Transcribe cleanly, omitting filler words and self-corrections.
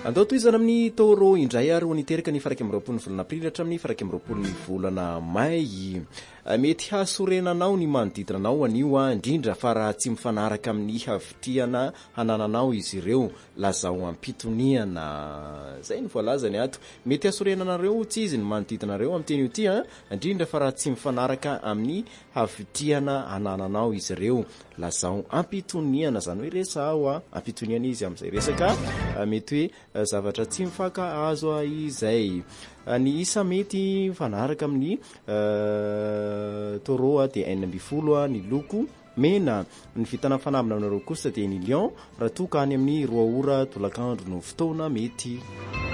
andao toizana amin'ny toro indray ary ho niteraka ny faraka am'roapolo ny volana aprily hatramin'ny faraka am'roapolo ny volana may. Mety hasorenanao ny manodidina anao anio indrindra fa raha tsy mifanaraka amin'ny havitriana hanananao izy ireo, lazao ampitoniana. Zay ny voalazany ato. Mety hasorenanareo tsy izy ny manodidina nareo amin'ny teny io ty indrindra fa raha tsy mifanaraka amin'ny havitriana hanananao izy ireo, lazao ampitoniana. Zany hoe resao ampitoniana izy amin'izay resaka mety hoe zavatra tsy mifankahazo izay. Ny isa mety mifanaraka amin'ny taureau dia 40 ny loko mena. Ny vitana fanamina aminareo kosa dia ny lion raha toa ka any amin'ny 2 ora tolakandro no fotoana mety.